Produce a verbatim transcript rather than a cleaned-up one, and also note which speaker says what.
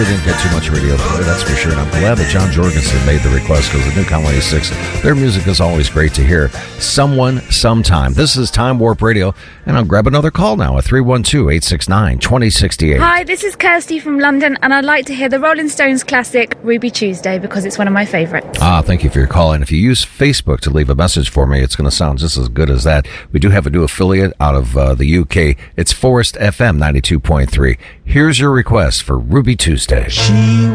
Speaker 1: We didn't get too much radio today, that's for sure. And I'm glad that John Jorgensen made the request because the new Conway six, their music is always great to hear. Someone, sometime. This is Time Warp Radio, and I'll grab another call now at three one two, eight six nine, two zero six eight.
Speaker 2: Hi, this is Kirsty from London, and I'd like to hear the Rolling Stones classic Ruby Tuesday because it's one of my favourites.
Speaker 1: Ah, thank you for your call. And if you use Facebook to leave a message for me, it's going to sound just as good as that. We do have a new affiliate out of uh, the U K. It's Forest F M ninety-two point three. Here's your request for Ruby Tuesday.
Speaker 3: She